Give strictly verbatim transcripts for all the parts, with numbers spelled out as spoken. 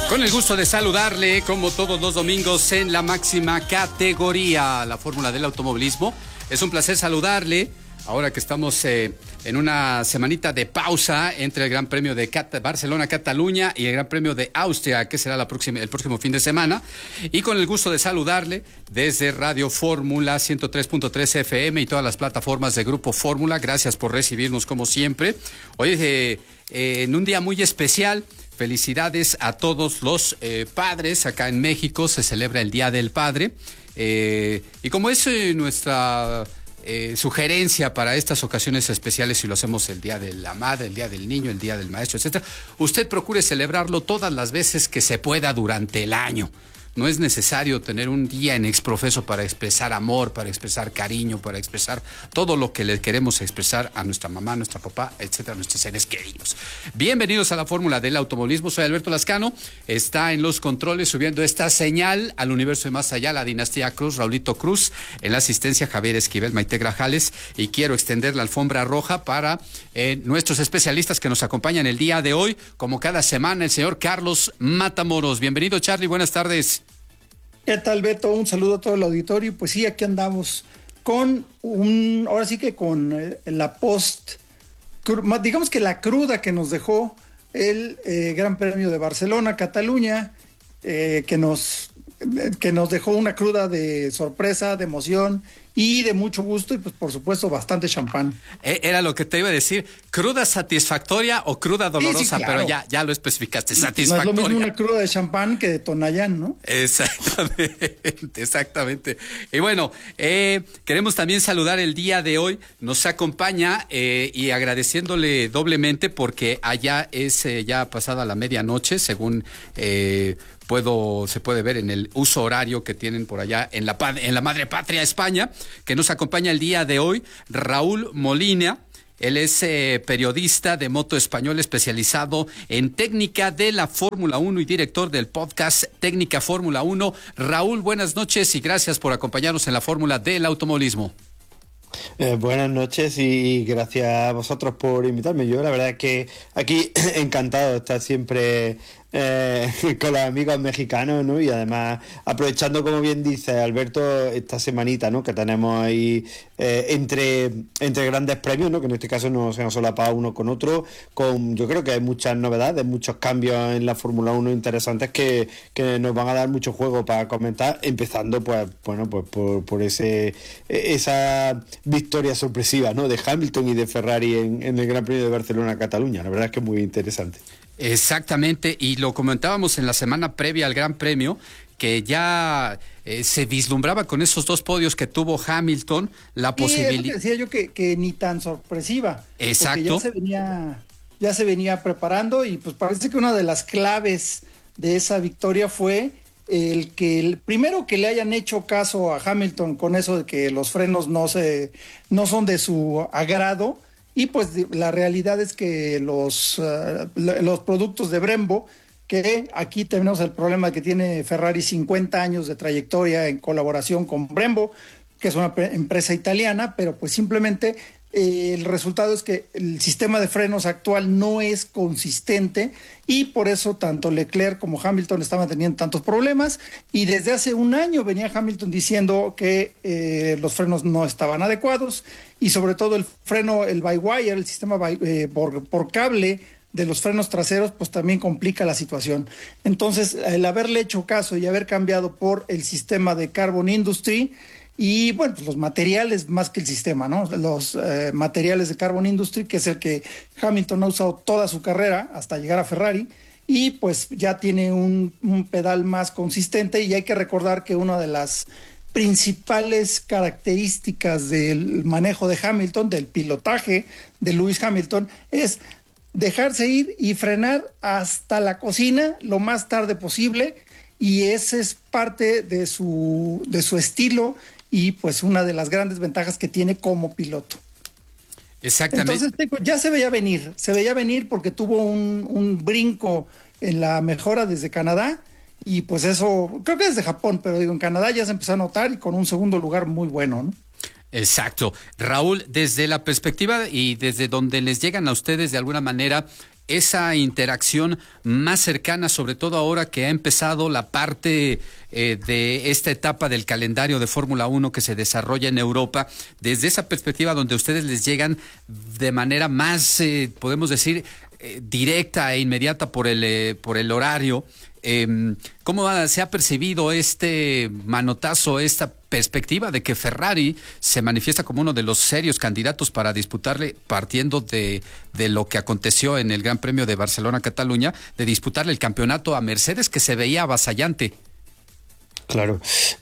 Con el gusto de saludarle, como todos los domingos, en la máxima categoría, la fórmula del automovilismo. Es un placer saludarle, ahora que estamos eh, en una semanita de pausa entre el Gran Premio de Cat- Barcelona-Cataluña y el Gran Premio de Austria, que será la próxima, el próximo fin de semana. Y con el gusto de saludarle desde Radio Fórmula ciento tres punto tres F M y todas las plataformas de Grupo Fórmula. Gracias por recibirnos como siempre. Hoy eh, eh, en un día muy especial. Felicidades a todos los eh, padres. Acá en México se celebra el Día del Padre. Eh, y como es eh, nuestra eh, sugerencia para estas ocasiones especiales, si lo hacemos el Día de la Madre, el Día del Niño, el Día del Maestro, etcétera, usted procure celebrarlo todas las veces que se pueda durante el año. No es necesario tener un día en exprofeso para expresar amor, para expresar cariño, para expresar todo lo que le queremos expresar a nuestra mamá, a nuestra papá, etcétera, a nuestros seres queridos. Bienvenidos a la fórmula del automovilismo. Soy Alberto Lascano. Está en los controles subiendo esta señal al universo de más allá, la dinastía Cruz, Raulito Cruz, en la asistencia Javier Esquivel, Maite Grajales, y quiero extender la alfombra roja para eh, nuestros especialistas que nos acompañan el día de hoy, como cada semana, el señor Carlos Matamoros. Bienvenido, Charlie, buenas tardes. ¿Qué tal, Beto? Un saludo a todo el auditorio. Pues sí, aquí andamos con un, ahora sí que con eh, la post, digamos que la cruda que nos dejó el eh, Gran Premio de Barcelona, Cataluña, eh, que nos, que nos dejó una cruda de sorpresa, de emoción y de mucho gusto y pues por supuesto bastante champán. Era lo que te iba a decir, ¿cruda satisfactoria o cruda dolorosa? Sí, sí, claro. Pero ya, ya lo especificaste, satisfactoria. No es lo mismo una cruda de champán que de Tonayán, ¿no? Exactamente, exactamente. Y bueno, eh, queremos también saludar el día de hoy, nos acompaña eh, y agradeciéndole doblemente porque allá es eh, ya pasada la medianoche, según... Eh, Puedo, se puede ver en el uso horario que tienen por allá en la, en la madre patria España, que nos acompaña el día de hoy, Raúl Molina. Él es eh, periodista de moto español especializado en técnica de la Fórmula uno y director del podcast Técnica Fórmula uno. Raúl, buenas noches y gracias por acompañarnos en la Fórmula del automovilismo. Eh, buenas noches y gracias a vosotros por invitarme. Yo la verdad es que aquí encantado de estar siempre eh, con los amigos mexicanos, ¿no? Y además aprovechando, como bien dice Alberto, esta semanita, ¿no? Que tenemos ahí eh, entre, entre grandes premios, ¿no? Que en este caso no se nos solapa uno con otro, con yo creo que hay muchas novedades, muchos cambios en la Fórmula uno interesantes que, que nos van a dar mucho juego para comentar, empezando pues bueno pues por, por ese esa victoria sorpresiva, ¿no? De Hamilton y de Ferrari en, en el Gran Premio de Barcelona-Cataluña. La verdad es que es muy interesante. Exactamente, y lo comentábamos en la semana previa al Gran Premio, que ya eh, se vislumbraba con esos dos podios que tuvo Hamilton, la sí, posibilidad... decía yo que, que ni tan sorpresiva. Exacto. Ya se venía, ya se venía preparando y pues parece que una de las claves de esa victoria fue el que el primero que le hayan hecho caso a Hamilton con eso de que los frenos no se no son de su agrado. Y pues la realidad es que los, uh, los productos de Brembo, que aquí tenemos el problema que tiene Ferrari cincuenta años de trayectoria en colaboración con Brembo, que es una empresa italiana, pero pues simplemente eh, el resultado es que el sistema de frenos actual no es consistente y por eso tanto Leclerc como Hamilton estaban teniendo tantos problemas y desde hace un año venía Hamilton diciendo que eh, los frenos no estaban adecuados y sobre todo el freno, el by-wire, el sistema by, eh, por, por cable de los frenos traseros, pues también complica la situación. Entonces, el haberle hecho caso y haber cambiado por el sistema de Carbon Industry y, bueno, pues los materiales más que el sistema, ¿no? Los eh, materiales de Carbon Industry, que es el que Hamilton ha usado toda su carrera hasta llegar a Ferrari, y pues ya tiene un, un pedal más consistente y hay que recordar que una de las principales características del manejo de Hamilton, del pilotaje de Lewis Hamilton, es dejarse ir y frenar hasta la cocina lo más tarde posible, y ese es parte de su, de su estilo y pues una de las grandes ventajas que tiene como piloto. Exactamente. Entonces ya se veía venir, se veía venir porque tuvo un, un brinco en la mejora desde Canadá. Y pues eso, creo que desde Japón, pero digo, en Canadá ya se empezó a notar y con un segundo lugar muy bueno, ¿no? Exacto. Raúl, desde la perspectiva y desde donde les llegan a ustedes de alguna manera esa interacción más cercana, sobre todo ahora que ha empezado la parte eh, de esta etapa del calendario de Fórmula uno que se desarrolla en Europa, desde esa perspectiva donde ustedes les llegan de manera más, eh, podemos decir, eh, directa e inmediata por el, eh, por el horario? Eh, ¿Cómo ha, se ha percibido este manotazo, esta perspectiva de que Ferrari se manifiesta como uno de los serios candidatos para disputarle, partiendo de, de lo que aconteció en el Gran Premio de Barcelona-Cataluña, de disputarle el campeonato a Mercedes, que se veía avasallante? Claro,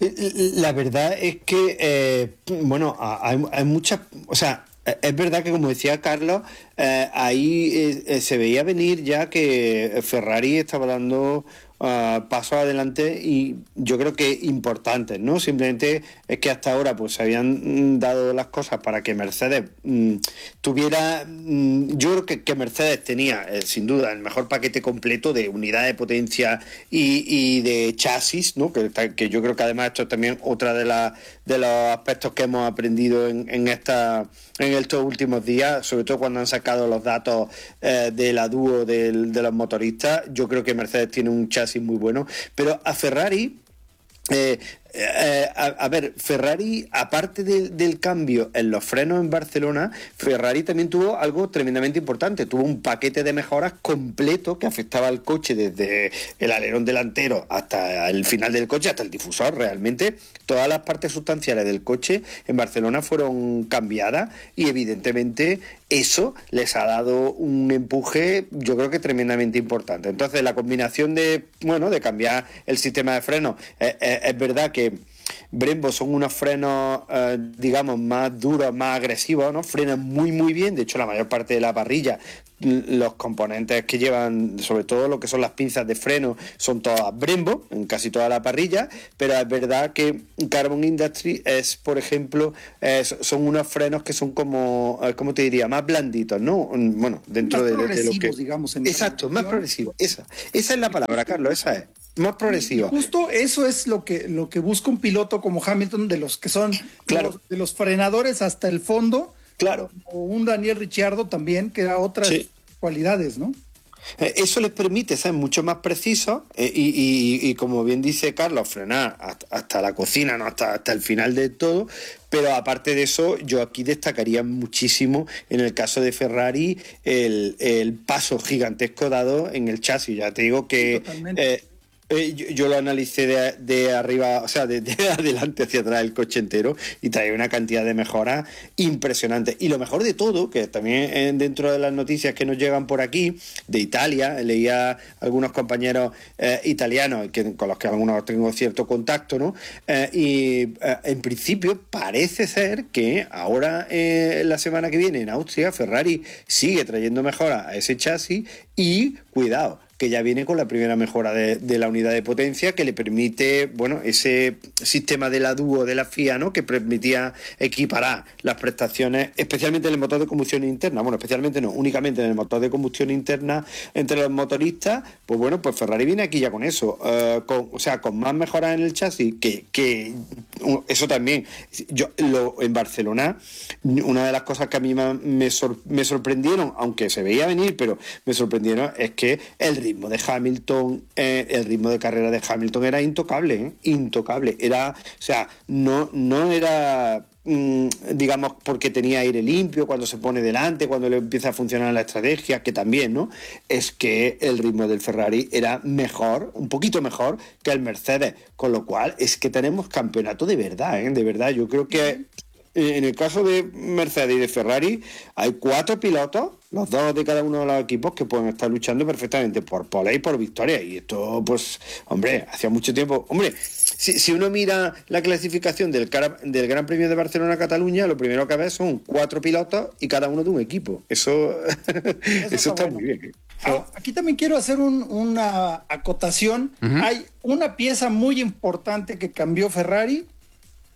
la verdad es que, eh, bueno, hay, hay muchas, o sea, es verdad que, como decía Carlos, eh, ahí eh, se veía venir ya que Ferrari estaba dando uh, pasos adelante, y yo creo que importantes, ¿no? Simplemente es que hasta ahora pues se habían dado las cosas para que Mercedes mmm, tuviera, mmm, yo creo que, que Mercedes tenía eh, sin duda el mejor paquete completo de unidad de potencia y, y de chasis, ¿no? Que, que yo creo que además esto es también otra de las de los aspectos que hemos aprendido en, en esta en estos últimos días, sobre todo cuando han sacado los datos eh, de la dúo del, de los motoristas. Yo creo que Mercedes tiene un chasis muy bueno, pero a Ferrari eh, eh, a, a ver, Ferrari, aparte de, del cambio en los frenos en Barcelona, Ferrari también tuvo algo tremendamente importante. Tuvo un paquete de mejoras completo que afectaba al coche desde el alerón delantero hasta el final del coche, hasta el difusor. Realmente todas las partes sustanciales del coche en Barcelona fueron cambiadas, y evidentemente eso les ha dado un empuje, yo creo que tremendamente importante. Entonces, la combinación de, bueno, de cambiar el sistema de frenos, eh, eh, es verdad que Brembo son unos frenos, eh, digamos, más duros, más agresivos, ¿no? Frenan muy, muy bien. De hecho, la mayor parte de la parrilla, los componentes que llevan, sobre todo lo que son las pinzas de freno, son todas Brembo, en casi toda la parrilla. Pero es verdad que Carbon Industries es, por ejemplo, es, son unos frenos que son como, ¿cómo te diría? Más blanditos, ¿no? Bueno, dentro más de, progresivos, de lo que... digamos. En Exacto, más progresivos. Esa, esa es la palabra, Carlos, esa es. Más progresivo. Y justo eso es lo que, lo que busca un piloto como Hamilton, de los que son claro. los, de los frenadores hasta el fondo. Claro. O un Daniel Ricciardo también, que da otras sí. cualidades, ¿no? Eso les permite ser mucho más precisos eh, y, y, y, como bien dice Carlos, frenar hasta, hasta la cocina, no hasta, hasta el final de todo. Pero aparte de eso, yo aquí destacaría muchísimo, en el caso de Ferrari, el, el paso gigantesco dado en el chasis. Ya te digo que... Sí, Eh, yo, yo lo analicé de, de arriba, o sea, de, de adelante hacia atrás el coche entero, y trae una cantidad de mejoras impresionantes. Y lo mejor de todo, que también eh, dentro de las noticias que nos llegan por aquí, de Italia, leía algunos compañeros eh, italianos que, con los que algunos tengo cierto contacto, ¿no? Eh, y eh, en principio parece ser que ahora, eh, la semana que viene en Austria, Ferrari sigue trayendo mejoras a ese chasis, y cuidado, que ya viene con la primera mejora de, de la unidad de potencia, que le permite, bueno, ese sistema de la dúo de la F I A, ¿no?, que permitía equiparar las prestaciones, especialmente en el motor de combustión interna, bueno, especialmente no, únicamente en el motor de combustión interna entre los motoristas. Pues bueno, pues Ferrari viene aquí ya con eso, uh, con, o sea, con más mejoras en el chasis, que, que uh, eso también, yo lo, en Barcelona, una de las cosas que a mí me, sor, me sorprendieron, aunque se veía venir, pero me sorprendieron, es que el ritmo de Hamilton, eh, el ritmo de carrera de Hamilton era intocable, ¿eh? intocable, era, o sea, no, no era, mmm, digamos, porque tenía aire limpio cuando se pone delante, cuando le empieza a funcionar la estrategia, que también, ¿no? Es que el ritmo del Ferrari era mejor, un poquito mejor que el Mercedes, con lo cual es que tenemos campeonato de verdad, ¿eh? De verdad, yo creo que en el caso de Mercedes y de Ferrari hay cuatro pilotos, los dos de cada uno de los equipos, que pueden estar luchando perfectamente por pole y por victoria. Y esto, pues, hombre, hacía mucho tiempo. Hombre, si, si uno mira la clasificación del, del Gran Premio de Barcelona-Cataluña, lo primero que ves son cuatro pilotos y cada uno de un equipo. Eso, eso, eso está, está bueno. Muy bien. Ah, aquí también quiero hacer un, una acotación. Uh-huh. Hay una pieza muy importante que cambió Ferrari,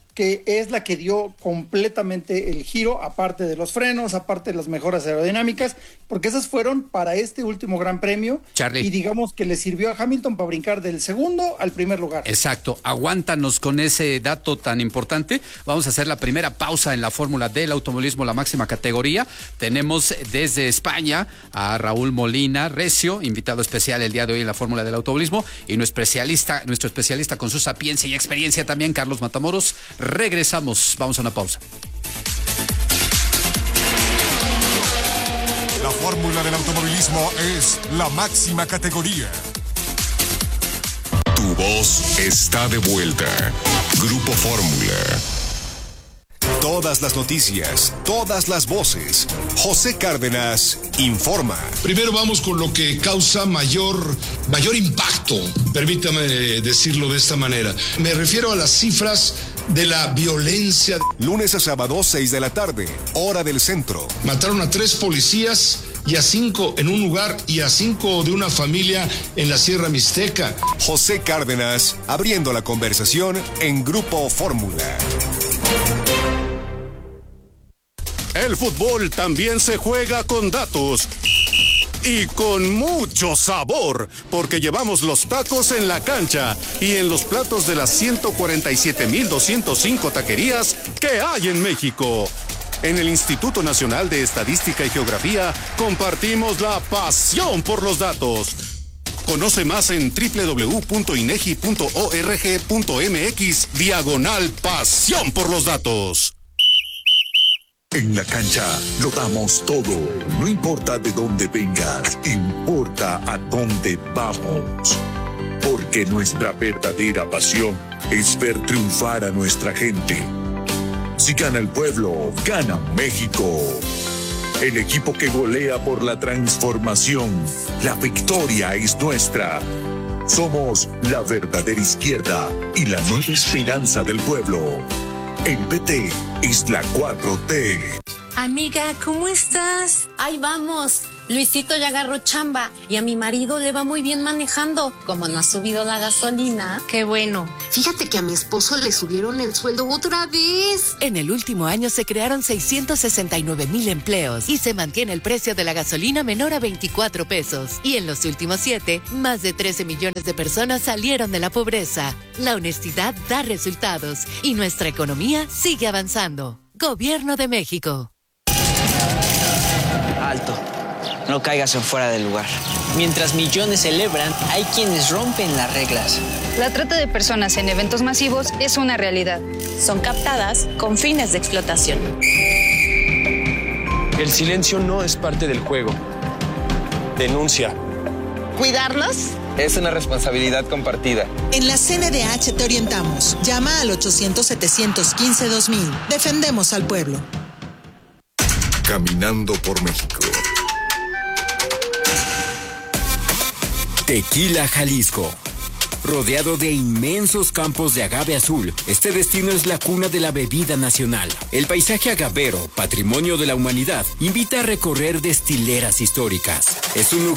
que es la que dio completamente el giro, aparte de los frenos, aparte de las mejoras aerodinámicas, porque esas fueron para este último Gran Premio. Charlie. Y digamos que le sirvió a Hamilton para brincar del segundo al primer lugar. Exacto, aguántanos con ese dato tan importante. Vamos a hacer la primera pausa en la fórmula del automovilismo, la máxima categoría. Tenemos desde España a Raúl Molina Recio, invitado especial el día de hoy en la fórmula del automovilismo, y nuestro especialista, nuestro especialista con su sapiencia y experiencia también, Carlos Matamoros. Regresamos, vamos a una pausa. La fórmula del automovilismo es la máxima categoría. Tu voz está de vuelta. Grupo Fórmula. Todas las noticias, todas las voces. José Cárdenas informa. Primero vamos con lo que causa mayor, mayor impacto, permítame decirlo de esta manera. Me refiero a las cifras de la violencia. Lunes a sábado, seis de la tarde, hora del centro. Mataron a tres policías y a cinco en un lugar y a cinco de una familia en la Sierra Mixteca. José Cárdenas, abriendo la conversación en Grupo Fórmula. El fútbol también se juega con datos. Y con mucho sabor, porque llevamos los tacos en la cancha y en los platos de las ciento cuarenta y siete mil doscientos cinco taquerías que hay en México. En el Instituto Nacional de Estadística y Geografía compartimos la pasión por los datos. Conoce más en doble u doble u doble u punto inegi punto org punto mx diagonal pasión por los datos. En la cancha lo damos todo. No importa de dónde vengas, importa a dónde vamos. Porque nuestra verdadera pasión es ver triunfar a nuestra gente. Si gana el pueblo, gana México. El equipo que golea por la transformación. La victoria es nuestra. Somos la verdadera izquierda y la nueva esperanza del pueblo. El P T es la cuatro T. Amiga, ¿cómo estás? Ahí vamos. Luisito ya agarró chamba y a mi marido le va muy bien manejando. Como no ha subido la gasolina. Qué bueno. Fíjate que a mi esposo le subieron el sueldo otra vez. En el último año se crearon seiscientos sesenta y nueve mil empleos y se mantiene el precio de la gasolina menor a veinticuatro pesos. Y en los últimos siete, más de trece millones de personas salieron de la pobreza. La honestidad da resultados y nuestra economía sigue avanzando. Gobierno de México. Alto. No caigas en fuera del lugar. Mientras millones celebran, hay quienes rompen las reglas. La trata de personas en eventos masivos es una realidad. Son captadas con fines de explotación. El silencio no es parte del juego. Denuncia. ¿Cuidarnos? Es una responsabilidad compartida. En la C N D H te orientamos. Llama al ochocientos, setecientos quince, dos mil. Defendemos al pueblo. Caminando por México. Tequila, Jalisco. Rodeado de inmensos campos de agave azul, este destino es la cuna de la bebida nacional. El paisaje agavero, patrimonio de la humanidad, invita a recorrer destileras históricas. Es un lugar